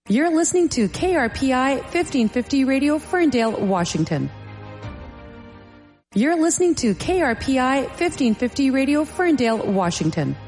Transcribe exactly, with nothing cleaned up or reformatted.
You're listening to K R P I fifteen fifty Radio, Ferndale, Washington. You're listening to K R P I fifteen fifty Radio, Ferndale, Washington.